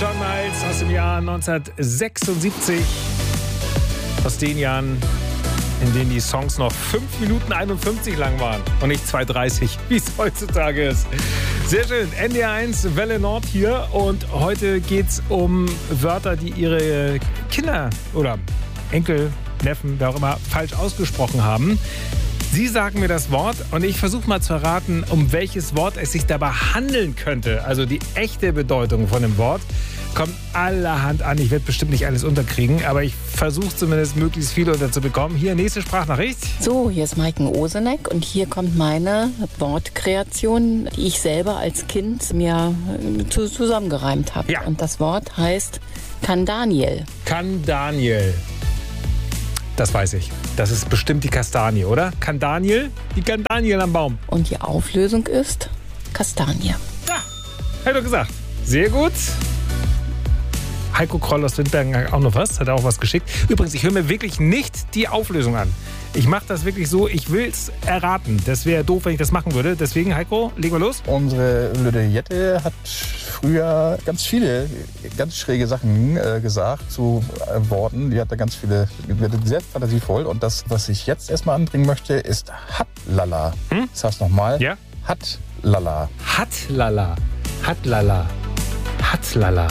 John Miles aus dem Jahr 1976. Aus den Jahren, in denen die Songs noch 5 Minuten 51 lang waren und nicht 2,30, wie es heutzutage ist. Sehr schön. NDR1 Welle Nord hier und heute geht es um Wörter, die ihre Kinder oder Enkel, Neffen, wer auch immer, falsch ausgesprochen haben. Sie sagen mir das Wort und ich versuche mal zu erraten, um welches Wort es sich dabei handeln könnte. Also die echte Bedeutung von dem Wort kommt allerhand an. Ich werde bestimmt nicht alles unterkriegen, aber ich versuche zumindest möglichst viel unterzubekommen. Hier, nächste Sprachnachricht. So, hier ist Maiken Oseneck und hier kommt meine Wortkreation, die ich selber als Kind mir zusammengereimt habe. Ja. Und das Wort heißt Kandaniel. Kandaniel. Das weiß ich. Das ist bestimmt die Kastanie, oder? Kandaniel? Die Kandaniel am Baum. Und die Auflösung ist Kastanie. Ja, hätte ich gesagt. Sehr gut. Heiko Kroll aus Windbergen hat auch noch was, hat auch was geschickt. Übrigens, ich höre mir wirklich nicht die Auflösung an. Ich mache das wirklich so, ich will es erraten. Das wäre doof, wenn ich das machen würde. Deswegen, Heiko, legen wir los. Unsere Lüde Jette hat früher ganz viele, ganz schräge Sachen gesagt zu Worten. Die hat da ganz viele, sehr fantasievoll. Und das, was ich jetzt erstmal anbringen möchte, ist Hatlala. Ich sag's nochmal. Ja? Hatlala. Hatlala. Hatlala. Hatlala.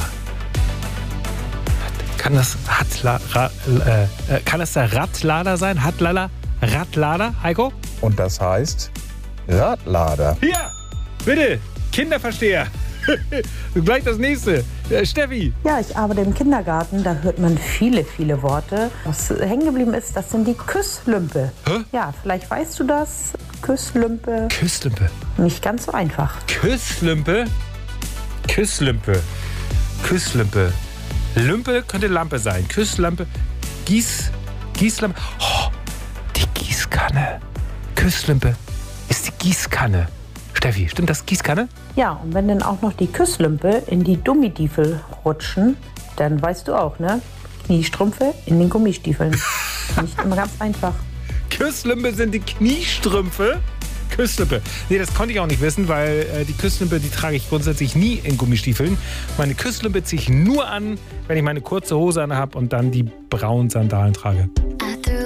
Kann das kann das der Radlader sein? Hatlala? Radlader, Heiko? Und das heißt Radlader. Ja, bitte, Kinderversteher. Gleich das nächste. Steffi. Ja, ich arbeite im Kindergarten, da hört man viele, viele Worte. Was hängen geblieben ist, das sind die Küsslümpe. Hä? Ja, vielleicht weißt du das. Küsslümpe. Küsslümpe. Nicht ganz so einfach. Küsslümpe. Küsslümpe. Küsslümpe. Lümpe könnte Lampe sein. Küsslampe. Gießlampe. Oh, die Gießkanne. Küsslümpe ist die Gießkanne. Steffi, stimmt das, Gießkanne? Ja, und wenn dann auch noch die Küsslümpe in die Gummistiefel rutschen, dann weißt du auch, ne? Kniestrümpfe in den Gummistiefeln. Nicht immer ganz einfach. Küsslümpe sind die Kniestrümpfe. Küsslümpe. Nee, das konnte ich auch nicht wissen, weil die Küsslümpe, die trage ich grundsätzlich nie in Gummistiefeln. Meine Küsslümpe ziehe ich nur an, wenn ich meine kurze Hose an habe und dann die braunen Sandalen trage.